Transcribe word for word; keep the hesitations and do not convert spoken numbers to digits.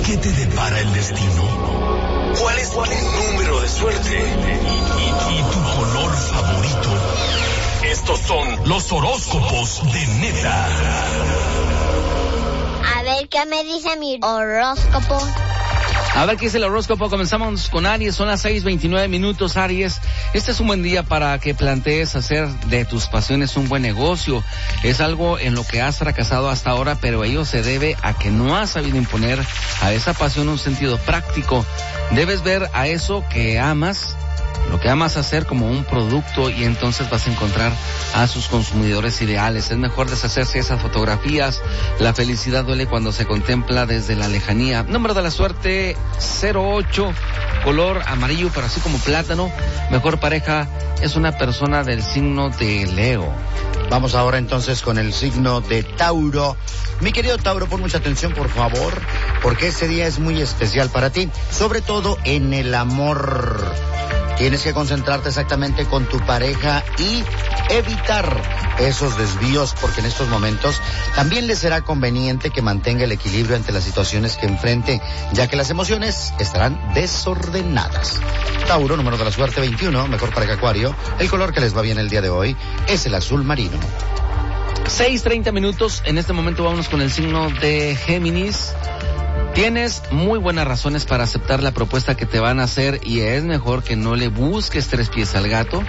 ¿Qué te depara el destino? ¿Cuál es tu número de suerte? ¿Y, y, y tu color favorito? Estos son los horóscopos de Neta. A ver qué me dice mi horóscopo. A ver qué dice el horóscopo. Comenzamos con Aries, son las seis veintinueve minutos, Aries. Este es un buen día para que plantees hacer de tus pasiones un buen negocio. Es algo en lo que has fracasado hasta ahora, pero ello se debe a que no has sabido imponer a esa pasión un sentido práctico. Debes ver a eso que amas, lo que amas hacer, como un producto, y entonces vas a encontrar a sus consumidores ideales. Es mejor deshacerse de esas fotografías. La felicidad duele cuando se contempla desde la lejanía. Número de la suerte cero ocho, color amarillo, pero así como plátano. Mejor pareja es una persona del signo de Leo. Vamos ahora entonces con el signo de Tauro. Mi querido Tauro, pon mucha atención, por favor, porque ese día es muy especial para ti, sobre todo en el amor. Tienes que concentrarte exactamente con tu pareja y evitar esos desvíos, porque en estos momentos también le será conveniente que mantenga el equilibrio ante las situaciones que enfrente, ya que las emociones estarán desordenadas. Tauro, número de la suerte veintiuno, mejor pareja Acuario. El color que les va bien el día de hoy es el azul marino. seis treinta minutos, en este momento vámonos con el signo de Géminis. Tienes muy buenas razones para aceptar la propuesta que te van a hacer, y es mejor que no le busques tres pies al gato.